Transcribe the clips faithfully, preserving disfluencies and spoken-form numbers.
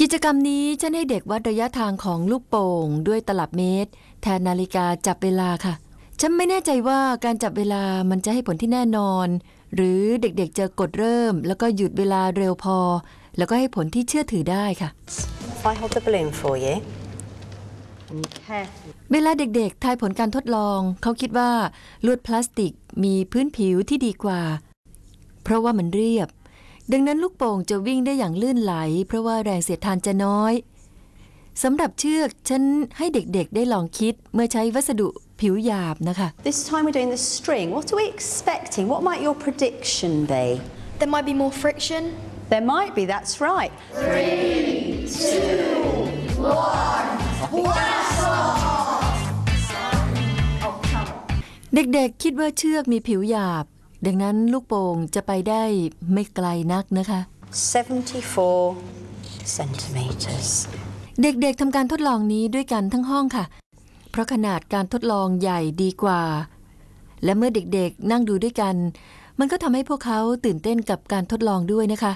จกรรมนี้ฉันให้เด็กวัดระยะทางของลูกโป่งด้วยตลับเมตรแทนนาฬิกาจับเวลาค่ะฉันไม่แน่ใจว่าการจับเวลามันจะให้ผลที่แน่นอนหรือเด็กๆจะกดเริ่มแล้วก็หยุดเวลาเร็วพอแล้วก็ให้ผลที่เชื่อถือได้ค่ะ I hold the balloon for you. เวลาเด็กๆทายผลการทดลองเขาคิดว่าลวดพลาสติกมีพื้นผิวที่ดีกว่าเพราะว่ามันเรียบดังนั้นลูกโป่งจะวิ่งได้อย่างลื่นไหลเพราะว่าแรงเสียดทานจะน้อยสำหรับเชือกฉันให้เด็กๆได้ลองคิดเมื่อใช้วัสดุผิวหยาบนะคะ This time we're doing the string. What are we expecting? What might your prediction be? There might be more friction. There might be. That's right. Three, two, one. Blast off! เด็กๆคิดว่าเชือกมีผิวหยาบดังนั้นลูกโป่งจะไปได้ไม่ไกลนักนะคะ seventy-four centimeters. เด็กๆทำการทดลองนี้ด้วยกันทั้งห้องค่ะเพราะขนาดการทดลองใหญ่ดีกว่าและเมื่อเด็กๆนั่งดูด้วยกันมันก็ทำให้พวกเขาตื่นเต้นกับการทดลองด้วยนะคะ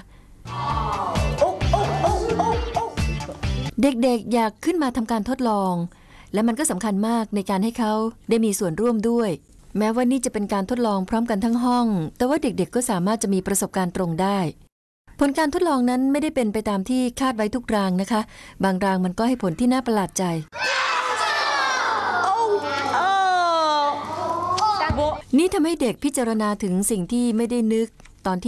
เด็กๆอยากขึ้นมาทำการทดลองและมันก็สำคัญมากในการให้เขาได้มีส่วนร่วมด้วยแม้ว่านี่จะเป็นการทดลองพร้อมกันทั้งห้องแต่ว่าเด็กๆก็สามารถจะมีประสบการณ์ตรงได้ผลการทดลองนั้นไม่ได้เป็นไปตามที่คาดไว้ทุกรางนะคะบางรางมันก็ให้ผลที่น่าประหลาดใจนี่ทำให้เด็กพิจารณาถึงสิ่งที่ไม่ได้นึก